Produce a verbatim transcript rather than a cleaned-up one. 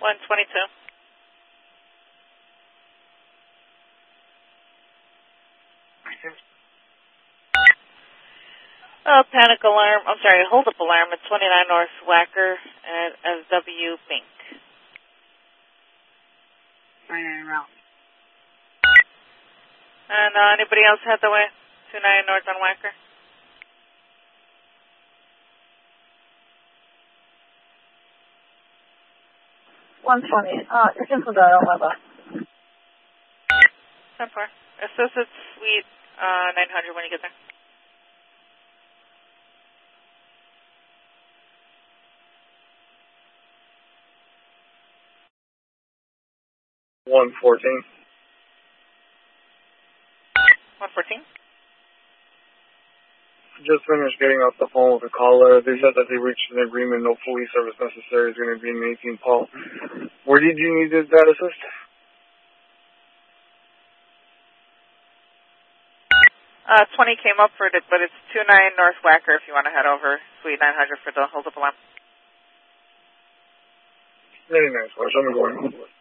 one twenty-two. Oh, panic alarm. I'm sorry, hold up alarm at twenty-nine North Wacker at S W Bank. twenty-nine route. And uh, anybody else head the way? twenty-nine North on Wacker? one twenty. Uh, you can put that on my bus. ten four. Associate Suite uh, nine hundred when you get there. one fourteen. one fourteen? Just finished getting off the phone with a caller. They said that they reached an agreement, no police service necessary. It's going to be an eighteen Paul. Where did you need this data assist? Uh, twenty came up for it, but it's twenty-nine North Wacker if you want to head over. Suite nine hundred for the hold up alarm. Very nice, Wash. I'm going.